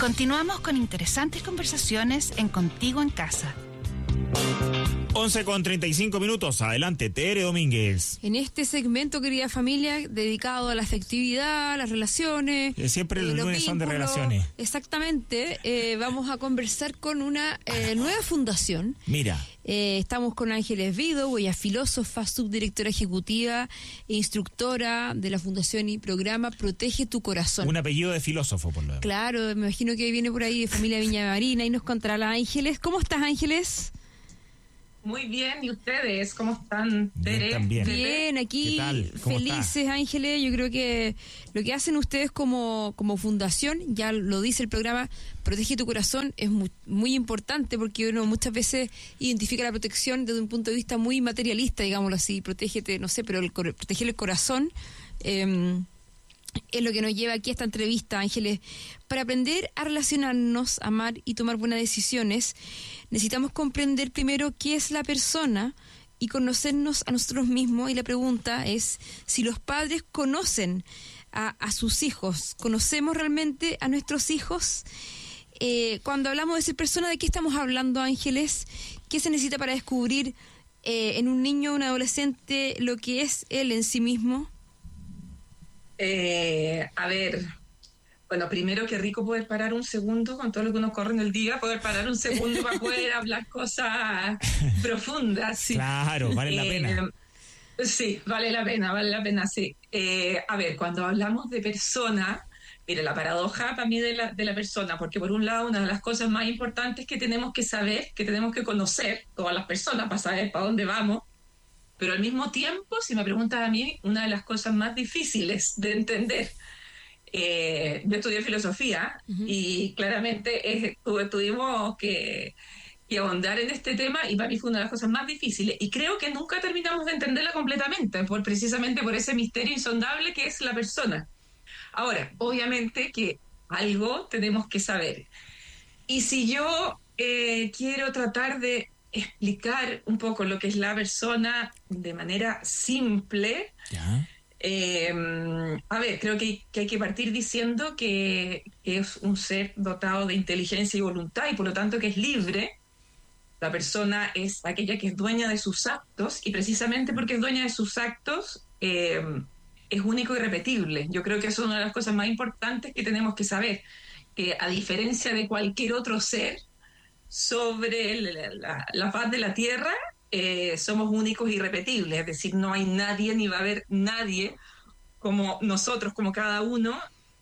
Continuamos con interesantes conversaciones en Contigo en Casa. 11:35. Adelante, Tere Domínguez. En este segmento, querida familia, dedicado a la afectividad, las relaciones. Siempre los lunes son de relaciones. Exactamente. Vamos a conversar con una nueva fundación. Mira. Estamos con Ángeles Vido, ella filósofa, subdirectora ejecutiva e instructora de la fundación y programa Protege tu Corazón. Un apellido de filósofo, por lo demás. Claro, me imagino que viene por ahí de familia Viña Marina y nos contará la Ángeles. ¿Cómo estás, Ángeles? Muy bien, ¿y ustedes? ¿Cómo están, Tere? También. Bien, aquí felices, está? Ángeles. Yo creo que lo que hacen ustedes como fundación, ya lo dice el programa Protege tu Corazón, es muy importante porque uno muchas veces identifica la protección desde un punto de vista muy materialista, digámoslo así, protégete, no sé, pero proteger el corazón es lo que nos lleva aquí a esta entrevista, Ángeles. Para aprender a relacionarnos, amar y tomar buenas decisiones, necesitamos comprender primero qué es la persona y conocernos a nosotros mismos. Y la pregunta es si los padres conocen a sus hijos. ¿Conocemos realmente a nuestros hijos? Cuando hablamos de ser persona, ¿de qué estamos hablando, Ángeles? ¿Qué se necesita para descubrir en un niño o un adolescente lo que es él en sí mismo? A ver, bueno, primero qué rico poder parar un segundo con todo lo que uno corre en el día, poder parar un segundo para poder hablar cosas profundas. Sí. Claro, vale la pena. Sí, vale la pena, sí. A ver, cuando hablamos de persona, mire, la paradoja para mí de la persona, porque por un lado una de las cosas más importantes que tenemos que saber, que tenemos que conocer, todas las personas, para saber para dónde vamos, pero al mismo tiempo, si me preguntas a mí, una de las cosas más difíciles de entender. Yo estudié filosofía y claramente tuvimos que ahondar en este tema y para mí fue una de las cosas más difíciles y creo que nunca terminamos de entenderla completamente, precisamente por ese misterio insondable que es la persona. Ahora, obviamente que algo tenemos que saber. Y si yo quiero tratar de explicar un poco lo que es la persona de manera simple, ¿Ya? A ver, creo que hay que partir diciendo que es un ser dotado de inteligencia y voluntad y por lo tanto que es libre. La persona es aquella que es dueña de sus actos y precisamente porque es dueña de sus actos es único y repetible. Yo creo que eso es una de las cosas más importantes que tenemos que saber, que a diferencia de cualquier otro ser sobre la faz de la Tierra, somos únicos y irrepetibles, es decir, no hay nadie ni va a haber nadie como nosotros, como cada uno,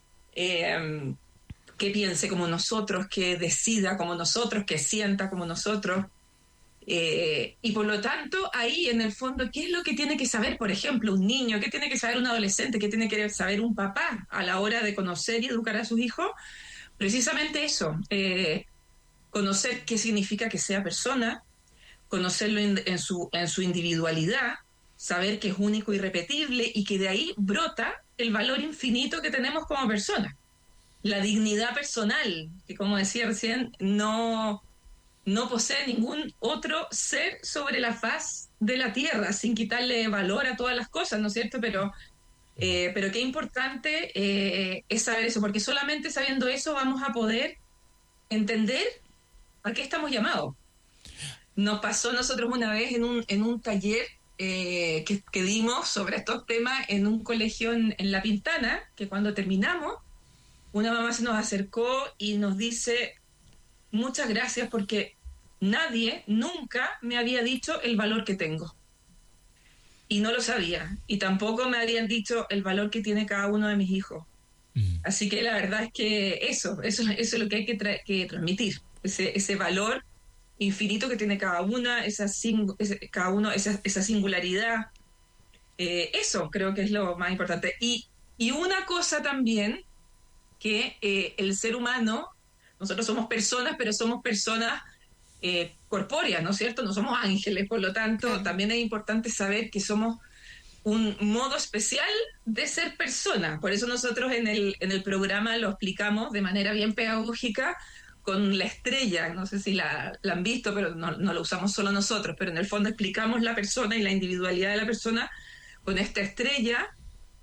que piense como nosotros, que decida como nosotros, que sienta como nosotros. Y por lo tanto, ahí en el fondo, ¿qué es lo que tiene que saber, por ejemplo, un niño? ¿Qué tiene que saber un adolescente? ¿Qué tiene que saber un papá a la hora de conocer y educar a sus hijos? Precisamente eso, conocer qué significa que sea persona, conocerlo en su individualidad, saber que es único y irrepetible y que de ahí brota el valor infinito que tenemos como personas. La dignidad personal, que como decía recién, no posee ningún otro ser sobre la faz de la Tierra, sin quitarle valor a todas las cosas, ¿no es cierto? Pero qué importante es saber eso, porque solamente sabiendo eso vamos a poder entender a qué estamos llamados. Nos pasó nosotros una vez en un taller que dimos sobre estos temas en un colegio en La Pintana, que cuando terminamos, una mamá se nos acercó y nos dice: muchas gracias porque nadie nunca me había dicho el valor que tengo. Y no lo sabía. Y tampoco me habían dicho el valor que tiene cada uno de mis hijos. Así que la verdad es que eso es lo que hay que transmitir. Ese valor infinito que tiene cada una, esa singularidad. Eso creo que es lo más importante. Y una cosa también, que el ser humano, nosotros somos personas, pero somos personas corpóreas, ¿no es cierto? No somos ángeles, por lo tanto, también es importante saber que somos un modo especial de ser persona. Por eso nosotros en el programa lo explicamos de manera bien pedagógica con la estrella. No sé si la han visto, pero no lo usamos solo nosotros, pero en el fondo explicamos la persona y la individualidad de la persona con esta estrella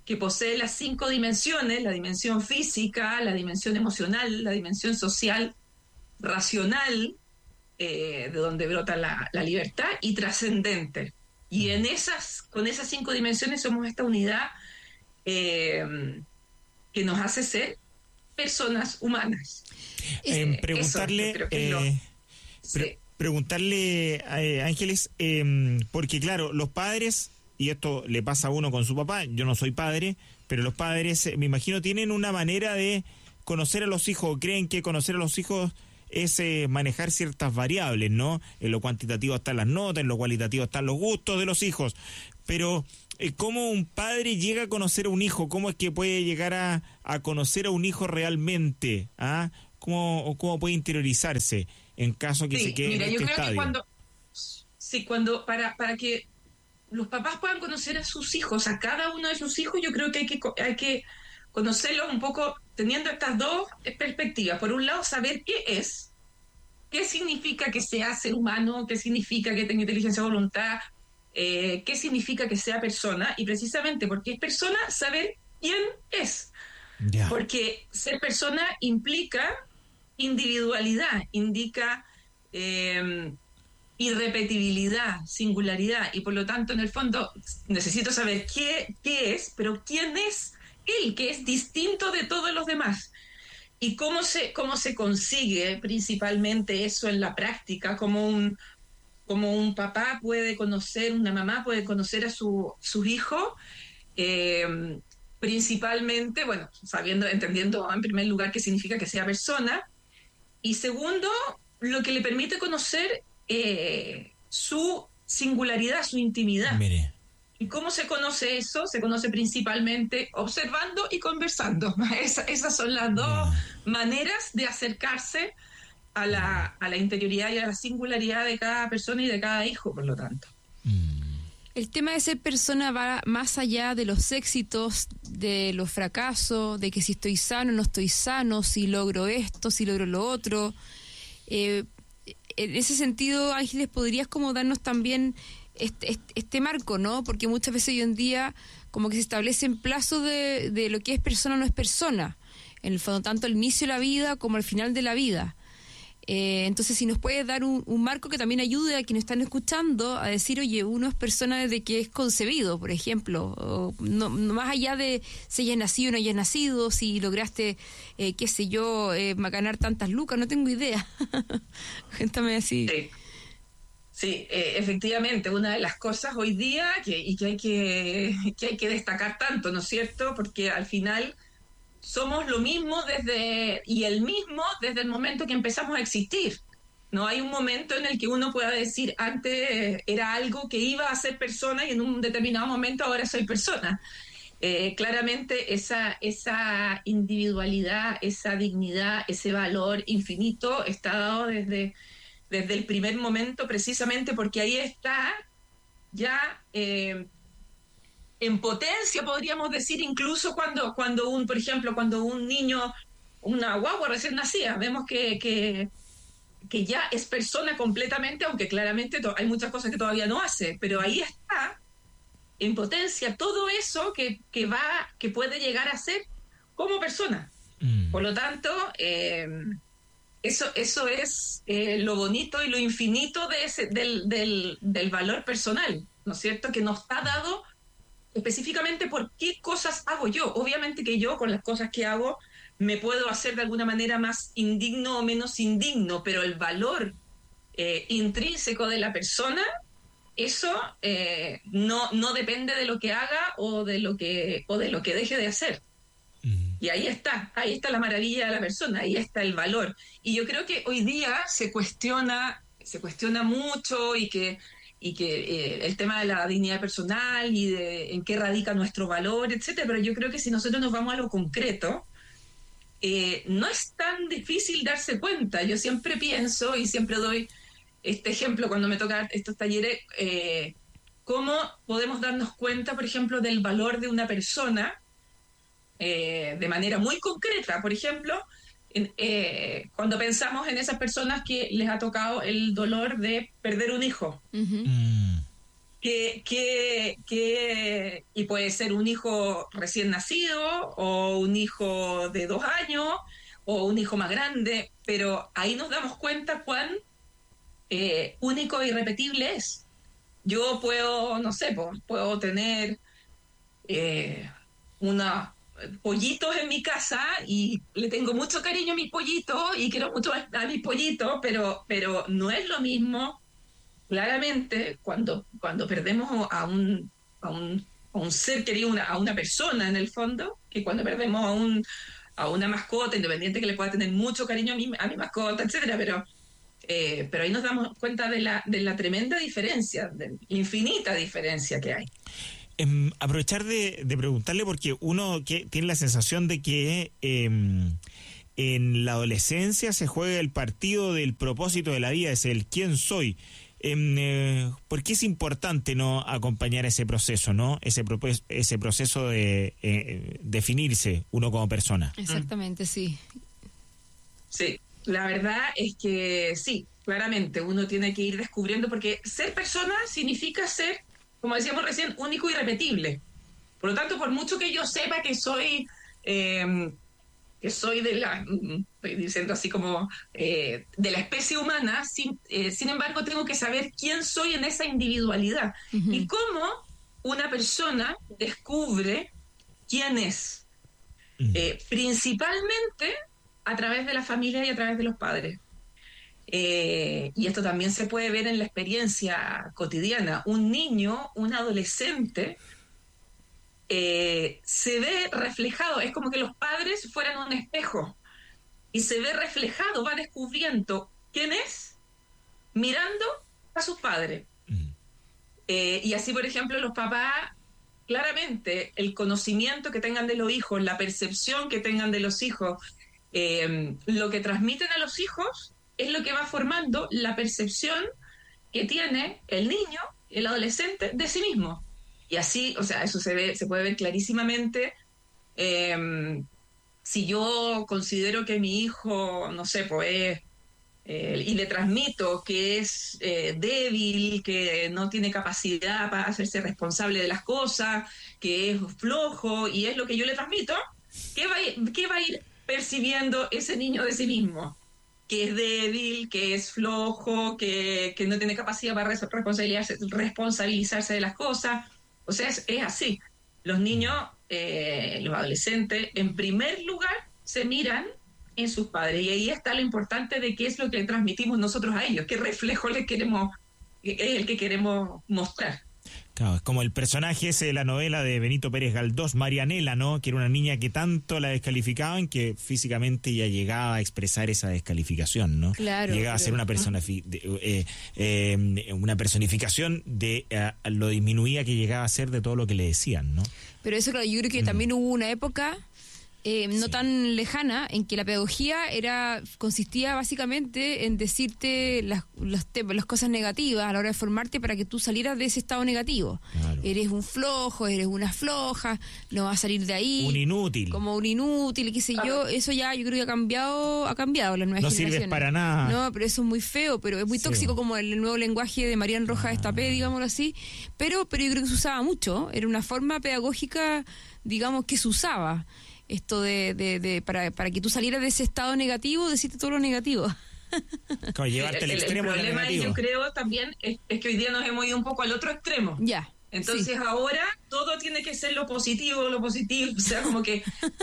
que posee las 5 dimensiones, la dimensión física, la dimensión emocional, la dimensión social, racional, de donde brota la libertad, y trascendente. Y con esas 5 dimensiones somos esta unidad que nos hace ser personas humanas. Preguntarle, Ángeles, porque claro, los padres, y esto le pasa a uno con su papá, yo no soy padre, pero los padres, me imagino, tienen una manera de conocer a los hijos, creen que conocer a los hijos es manejar ciertas variables, ¿no? En lo cuantitativo están las notas, en lo cualitativo están los gustos de los hijos, pero ¿cómo un padre llega a conocer a un hijo? ¿Cómo es que puede llegar a conocer a un hijo realmente? ¿Ah? ¿Cómo puede interiorizarse en caso que se quede en este estadio? Cuando para que los papás puedan conocer a sus hijos, a cada uno de sus hijos, yo creo que hay que conocerlos un poco teniendo estas dos perspectivas. Por un lado, saber qué significa que sea ser humano, qué significa que tenga inteligencia, voluntad, qué significa que sea persona, y precisamente porque es persona, saber quién es. Yeah. Porque ser persona implica individualidad, indica irrepetibilidad, singularidad, y por lo tanto, en el fondo, necesito saber qué es, pero quién es él, que es distinto de todos los demás. Y cómo se consigue principalmente eso en la práctica, como un papá puede conocer, una mamá puede conocer a sus hijos, principalmente, bueno, entendiendo en primer lugar qué significa que sea persona, y segundo, lo que le permite conocer su singularidad, su intimidad. Mire. ¿Y cómo se conoce eso? Se conoce principalmente observando y conversando. Esas son las dos maneras de acercarse a la interioridad y a la singularidad de cada persona y de cada hijo, por lo tanto. El tema de ser persona va más allá de los éxitos, de los fracasos, de que si estoy sano, no estoy sano, si logro esto, si logro lo otro. En ese sentido, Ángeles, ¿podrías como darnos también este marco, ¿no? Porque muchas veces hoy en día como que se establecen plazos de lo que es persona o no es persona, en el fondo, tanto al inicio de la vida como al final de la vida. Entonces, si nos puedes dar un marco que también ayude a quienes están escuchando a decir, oye, uno es persona desde que es concebido, por ejemplo, no más allá de si hayas nacido o no hayas nacido, si lograste, qué sé yo, ganar tantas lucas, no tengo idea. Cuéntame así. Sí, efectivamente, una de las cosas hoy día que hay que destacar tanto, ¿no es cierto? Porque al final somos lo mismo desde el momento que empezamos a existir. No hay un momento en el que uno pueda decir, antes era algo que iba a ser persona y en un determinado momento ahora soy persona. Claramente esa individualidad, esa dignidad, ese valor infinito está dado desde el primer momento, precisamente porque ahí está ya en potencia, podríamos decir, incluso cuando un niño, una guagua recién nacida, vemos que ya es persona completamente, aunque claramente hay muchas cosas que todavía no hace, pero ahí está en potencia todo eso que puede llegar a ser como persona. Por lo tanto, eso es lo bonito y lo infinito del valor personal, ¿no es cierto? Que nos está dado específicamente por qué cosas hago yo. Obviamente que yo con las cosas que hago me puedo hacer de alguna manera más indigno o menos indigno, pero el valor intrínseco de la persona, eso no depende de lo que haga o de lo que deje de hacer. Y ahí está la maravilla de la persona, ahí está el valor. Y yo creo que hoy día se cuestiona mucho y que el tema de la dignidad personal y de en qué radica nuestro valor, etcétera. Pero yo creo que si nosotros nos vamos a lo concreto, no es tan difícil darse cuenta. Yo siempre pienso y siempre doy este ejemplo cuando me toca estos talleres, cómo podemos darnos cuenta, por ejemplo, del valor de una persona de manera muy concreta. Por ejemplo, cuando pensamos en esas personas que les ha tocado el dolor de perder un hijo. y puede ser un hijo recién nacido o un hijo de 2 años o un hijo más grande, pero ahí nos damos cuenta cuán único e irrepetible es. Yo puedo, no sé, puedo tener unos pollitos en mi casa y le tengo mucho cariño a mis pollitos y quiero mucho a mis pollitos, pero no es lo mismo. Claramente, cuando perdemos a un ser querido, a una persona en el fondo, que cuando perdemos a una mascota, independiente que le pueda tener mucho cariño a mi mascota, etcétera, pero ahí nos damos cuenta de la tremenda diferencia, de la infinita diferencia que hay. Aprovechar de preguntarle, porque uno que tiene la sensación de que en la adolescencia se juega el partido del propósito de la vida, es el quién soy. ¿Por qué es importante no acompañar ese proceso, no ese proceso de definirse uno como persona? Exactamente, sí. Sí, la verdad es que sí, claramente uno tiene que ir descubriendo, porque ser persona significa ser, como decíamos recién, único y irrepetible. Por lo tanto, por mucho que yo sepa que soy estoy diciendo así como de la especie humana, sin embargo tengo que saber quién soy en esa individualidad y cómo una persona descubre quién es, principalmente a través de la familia y a través de los padres. Y esto también se puede ver en la experiencia cotidiana. Un niño, un adolescente, se ve reflejado, es como que los padres fueran un espejo y se ve reflejado, va descubriendo quién es mirando a sus padres. Y así, por ejemplo, los papás, claramente, el conocimiento que tengan de los hijos, la percepción que tengan de los hijos, lo que transmiten a los hijos es lo que va formando la percepción que tiene el niño, el adolescente, de sí mismo. Y así, o sea, eso se puede ver clarísimamente. Si yo considero que mi hijo, no sé, pues y le transmito que es débil, que no tiene capacidad para hacerse responsable de las cosas, que es flojo, y es lo que yo le transmito, ¿qué va a ir percibiendo ese niño de sí mismo? Que es débil, que es flojo, que no tiene capacidad para responsabilizarse de las cosas. O sea, es así. Los niños, los adolescentes, en primer lugar, se miran en sus padres. Y ahí está lo importante de qué es lo que transmitimos nosotros a ellos, qué reflejo es el que queremos mostrar. Claro, es como el personaje ese de la novela de Benito Pérez Galdós, Marianela, ¿no? Que era una niña que tanto la descalificaban que físicamente ya llegaba a expresar esa descalificación, ¿no? Claro. Llegaba a ser una personificación de lo disminuida que llegaba a ser de todo lo que le decían, ¿no? Pero eso, claro, yo creo que también hubo una época no tan lejana en que la pedagogía consistía básicamente en decirte las cosas negativas a la hora de formarte para que tú salieras de ese estado negativo. Claro. Eres un flojo, eres una floja, no vas a salir de ahí. Un inútil. Como un inútil, qué sé yo. Eso ya yo creo que ha cambiado las nuevas generaciones. No sirves para nada. No, pero eso es muy feo, pero es muy tóxico, como el nuevo lenguaje de Marian Rojas Estapé, digámoslo así. Pero yo creo que se usaba mucho. Era una forma pedagógica, digamos, que se usaba. Esto para que tú salieras de ese estado negativo, decirte todo lo negativo. Como llevarte al extremo. El problema, yo creo, también es que hoy día nos hemos ido un poco al otro extremo. Ya. Entonces ahora todo tiene que ser lo positivo, o sea, como que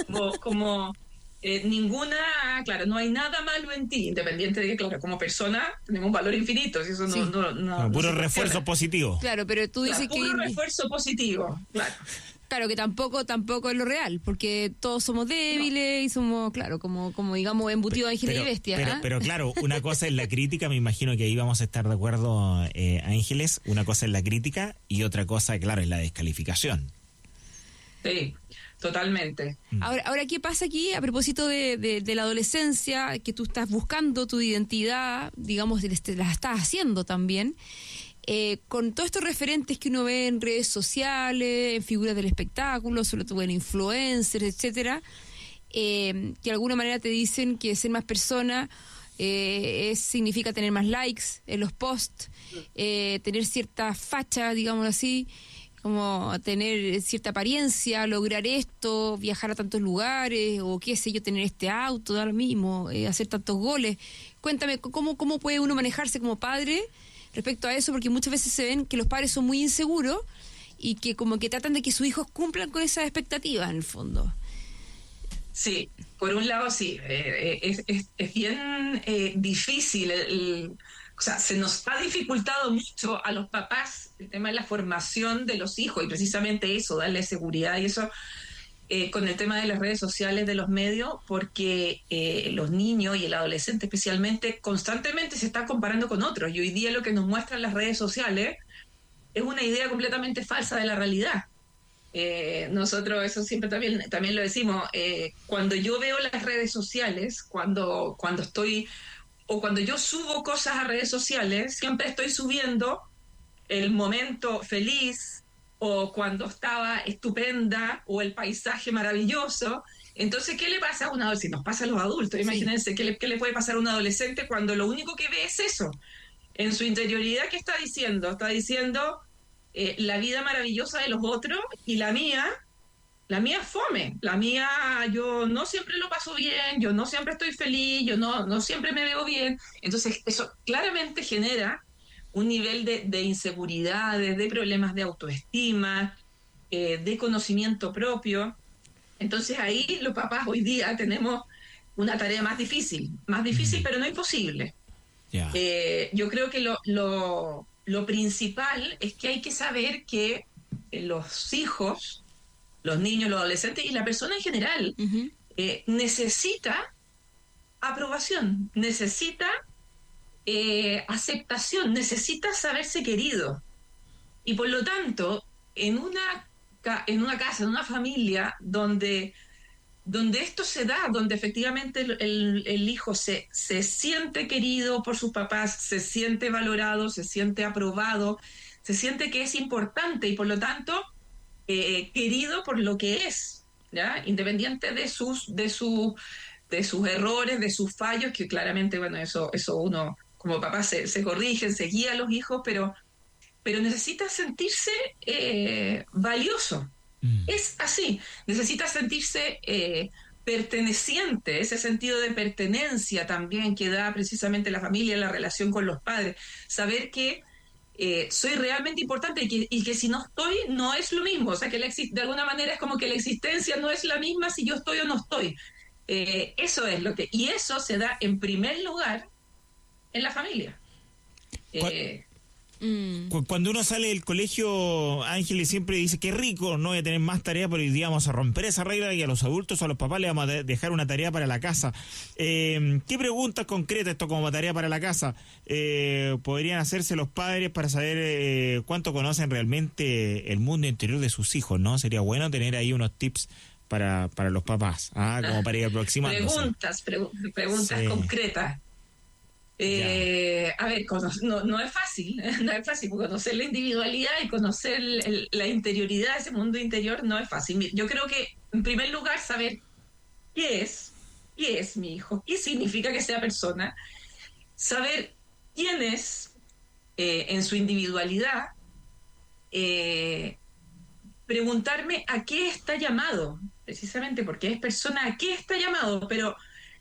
ninguna, claro, no hay nada malo en ti, independiente de que, claro, como persona tenemos un valor infinito, si eso no puro refuerzo positivo. Claro, pero tú dices que puro refuerzo positivo, claro. Claro, que tampoco es lo real, porque todos somos débiles y somos, claro, como digamos, embutidos de ángeles y bestias. Pero claro, una cosa es la crítica, me imagino que ahí vamos a estar de acuerdo, Ángeles, una cosa es la crítica y otra cosa, claro, es la descalificación. Sí, totalmente. Ahora, ¿qué pasa aquí a propósito de la adolescencia, que tú estás buscando tu identidad, digamos, la estás haciendo también? Con todos estos referentes que uno ve en redes sociales, en figuras del espectáculo, sobre todo en influencers, etcétera, que de alguna manera te dicen que ser más persona significa tener más likes en los posts, tener cierta facha, digámoslo así, como tener cierta apariencia, lograr esto, viajar a tantos lugares, o qué sé yo, tener este auto, da lo mismo, hacer tantos goles. Cuéntame, ¿cómo puede uno manejarse como padre respecto a eso? Porque muchas veces se ven que los padres son muy inseguros y que como que tratan de que sus hijos cumplan con esas expectativas, en el fondo. Sí, por un lado sí, es bien difícil, o sea, se nos ha dificultado mucho a los papás el tema de la formación de los hijos y precisamente eso, darle seguridad y eso con el tema de las redes sociales, de los medios, porque los niños y el adolescente especialmente constantemente se están comparando con otros y hoy día lo que nos muestran las redes sociales es una idea completamente falsa de la realidad. Nosotros eso siempre también lo decimos, cuando yo veo las redes sociales, cuando estoy o cuando yo subo cosas a redes sociales, siempre estoy subiendo el momento feliz o cuando estaba estupenda o el paisaje maravilloso. Entonces, ¿qué le pasa a un adolescente? Si nos pasa a los adultos, imagínense, ¿qué le puede pasar a un adolescente cuando lo único que ve es eso? En su interioridad, ¿qué está diciendo? Está diciendo la vida maravillosa de los otros y la mía es fome, la mía yo no siempre lo paso bien, yo no siempre estoy feliz, yo no siempre me veo bien. Entonces eso claramente genera un nivel de inseguridades, de problemas de autoestima, de conocimiento propio. Entonces ahí los papás hoy día tenemos una tarea más difícil, pero no imposible. Yeah. Yo creo que lo principal es que hay que saber que los hijos, los niños, los adolescentes y la persona en general necesita aprobación, necesita aceptación, necesita saberse querido. Y por lo tanto, en una casa, en una familia donde esto se da, donde efectivamente el hijo se siente querido por sus papás, se siente valorado, se siente aprobado, se siente que es importante y por lo tanto querido por lo que es, ¿ya? Independiente de sus errores, de sus fallos, que claramente, bueno, eso uno como papá se corrige, se guía a los hijos, pero necesita sentirse valioso. Es así, necesita sentirse perteneciente, ese sentido de pertenencia también que da precisamente la familia, la relación con los padres, saber que soy realmente importante y que si no estoy, no es lo mismo, o sea que de alguna manera es como que la existencia no es la misma si yo estoy o no estoy. Eso es y eso se da en primer lugar en la familia. Cuando uno sale del colegio, Ángeles siempre dice que rico, no voy a tener más tarea, pero hoy día vamos a romper esa regla y a los adultos, a los papás les vamos a dejar una tarea para la casa. ¿Qué preguntas concretas esto como tarea para la casa podrían hacerse los padres para saber cuánto conocen realmente el mundo interior de sus hijos, ¿no? Sería bueno tener ahí unos tips para los papás, como para ir aproximándose. Preguntas sí. Concretas. A ver, no es fácil, no es fácil, porque conocer la individualidad y conocer la interioridad de ese mundo interior no es fácil. Yo creo que, en primer lugar, saber qué es mi hijo, qué significa que sea persona, saber quién es en su individualidad, preguntarme a qué está llamado, precisamente porque es persona, a qué está llamado, pero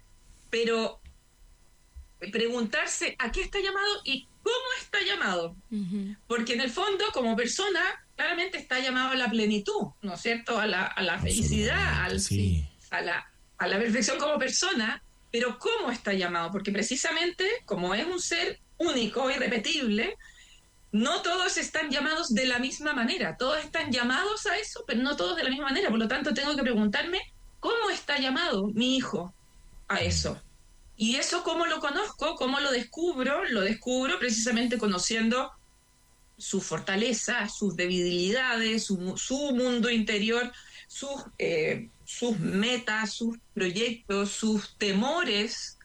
preguntarse a qué está llamado y cómo está llamado. Porque en el fondo, como persona, claramente está llamado a la plenitud, ¿no es cierto? A la felicidad, sí. a la perfección como persona, pero ¿cómo está llamado? Porque precisamente, como es un ser único, irrepetible, no todos están llamados de la misma manera. Todos están llamados a eso, pero no todos de la misma manera. Por lo tanto, tengo que preguntarme, ¿cómo está llamado mi hijo a eso? Y eso, ¿cómo lo conozco? ¿Cómo lo descubro? Lo descubro precisamente conociendo sus fortalezas, sus debilidades, su mundo interior, sus metas, sus proyectos, sus temores,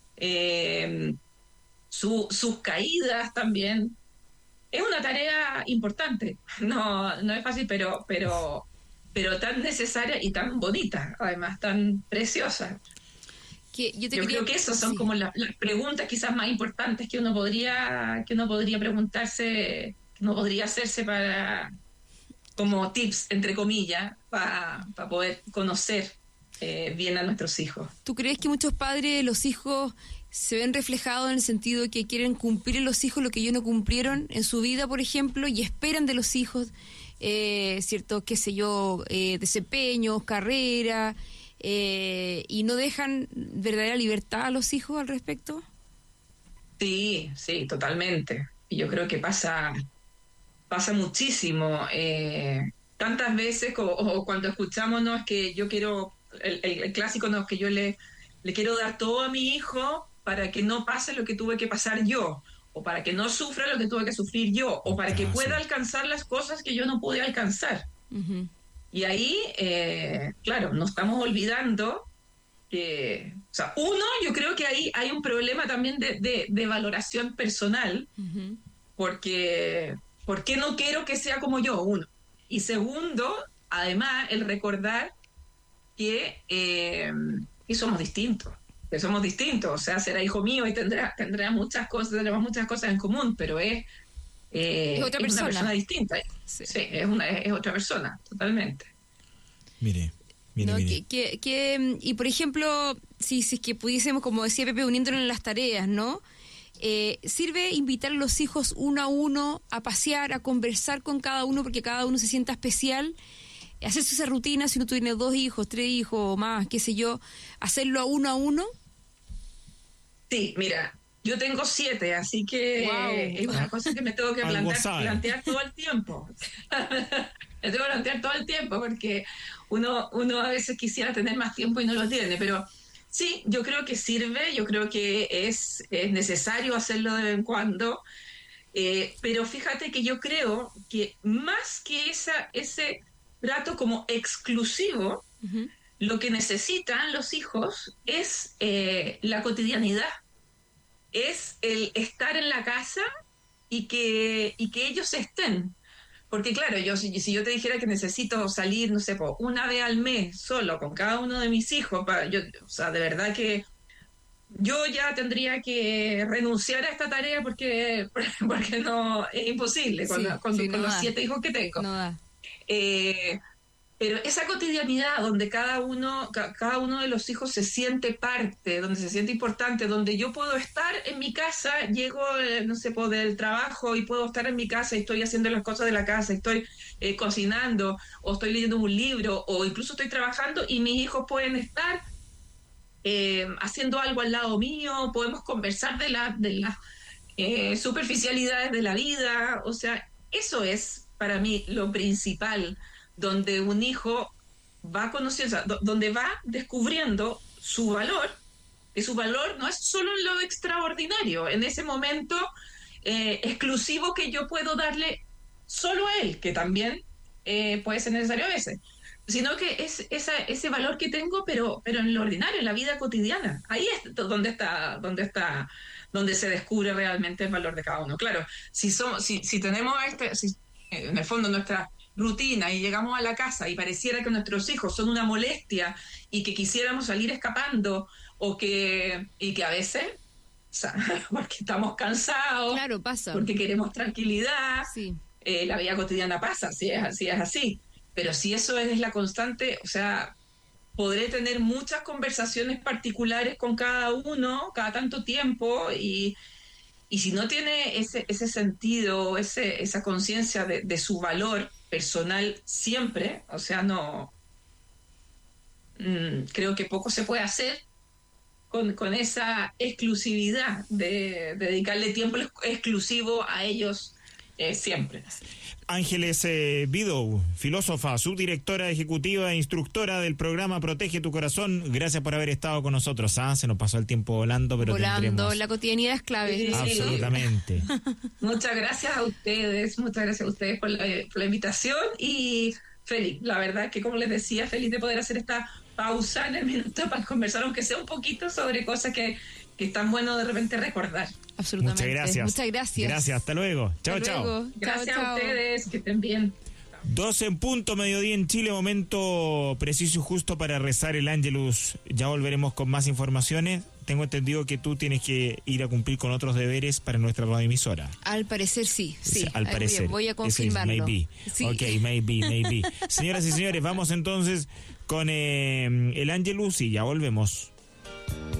sus caídas también. Es una tarea importante. No es fácil, pero tan necesaria y tan bonita, además tan preciosa. Yo creo que esas son como las preguntas quizás más importantes que uno podría preguntarse, que uno podría hacerse para, como tips, entre comillas, para poder conocer bien a nuestros hijos. ¿Tú crees que muchos padres, los hijos, se ven reflejados en el sentido de que quieren cumplir en los hijos lo que ellos no cumplieron en su vida, por ejemplo, y esperan de los hijos, cierto, qué sé yo, desempeños, carrera, y no dejan verdadera libertad a los hijos al respecto? Sí, totalmente. Y yo creo que pasa muchísimo. Tantas veces, o cuando escuchamos, no, es que yo quiero, el clásico, no, es que yo le quiero dar todo a mi hijo para que no pase lo que tuve que pasar yo, o para que no sufra lo que tuve que sufrir yo, o para que pueda alcanzar las cosas que yo no pude alcanzar. Uh-huh. Y ahí, claro, nos estamos olvidando que, o sea, yo creo que ahí hay un problema también de valoración personal, uh-huh. Porque no quiero que sea como yo, uno. Y segundo, además, el recordar que somos distintos. O sea, será hijo mío y tendremos muchas cosas en común, pero es una persona distinta. Sí, es otra persona, totalmente. Mire. Y por ejemplo, si es que pudiésemos, como decía Pepe, uniéndonos en las tareas, ¿no? ¿Sirve invitar a los hijos uno a uno a pasear, a conversar con cada uno porque cada uno se sienta especial? Hacerse esa rutina, si uno tiene 2 hijos, 3 hijos o más, qué sé yo, hacerlo a uno. Sí, mira, yo tengo 7, así que es una cosa que me tengo que plantear todo el tiempo. Me tengo que plantear todo el tiempo porque uno a veces quisiera tener más tiempo y no lo tiene, pero sí, yo creo que sirve, yo creo que es necesario hacerlo de vez en cuando, pero fíjate que yo creo que más que ese trato como exclusivo, uh-huh. Lo que necesitan los hijos es la cotidianidad, es el estar en la casa y que ellos estén. Porque claro, si yo te dijera que necesito salir, no sé, una vez al mes solo con cada uno de mis hijos, o sea, de verdad que yo ya tendría que renunciar a esta tarea porque no, es imposible con los 7 hijos que tengo. No da. Pero esa cotidianidad donde cada uno de los hijos se siente parte, donde se siente importante, donde yo puedo estar en mi casa, llego, no sé, del trabajo y puedo estar en mi casa y estoy haciendo las cosas de la casa, estoy cocinando, o estoy leyendo un libro, o incluso estoy trabajando y mis hijos pueden estar haciendo algo al lado mío, podemos conversar de las superficialidades de la vida. O sea, eso es para mí lo principal, donde un hijo va conociendo, o sea, donde va descubriendo su valor, y su valor no es solo en lo extraordinario, en ese momento exclusivo que yo puedo darle solo a él, que también puede ser necesario a veces, sino que es ese valor que tengo, pero en lo ordinario, en la vida cotidiana. Ahí es donde se descubre realmente el valor de cada uno. Claro, si tenemos en el fondo nuestra rutina y llegamos a la casa y pareciera que nuestros hijos son una molestia y que quisiéramos salir escapando y que a veces, o sea, porque estamos cansados, claro, pasa, porque queremos tranquilidad, sí. La vida cotidiana pasa, si es así, pero si eso es la constante, o sea, podré tener muchas conversaciones particulares con cada uno cada tanto tiempo y si no tiene ese sentido, esa conciencia de su valor personal siempre, o sea, no, creo que poco se puede hacer con esa exclusividad de dedicarle tiempo exclusivo a ellos siempre. Ángeles Bidow, filósofa, subdirectora ejecutiva e instructora del programa Protege tu Corazón, gracias por haber estado con nosotros. Se nos pasó el tiempo volando, pero tendremos... La cotidianidad es clave. Sí. Absolutamente. Muchas gracias a ustedes por la invitación y feliz, la verdad que como les decía, feliz de poder hacer esta pausa en el minuto para conversar, aunque sea un poquito sobre cosas que es tan bueno de repente recordar. Absolutamente. Muchas gracias. Muchas gracias. Gracias, hasta luego. Chao, hasta chao. luego. Gracias chao, a ustedes, que estén bien. 12 en punto, mediodía en Chile, momento preciso y justo para rezar el Ángelus. Ya volveremos con más informaciones. Tengo entendido que tú tienes que ir a cumplir con otros deberes para nuestra radioemisora. Al parecer sí. Al parecer. Voy a confirmarlo. Maybe. Sí. Ok, maybe. Señoras y señores, vamos entonces con el Ángelus y ya volvemos.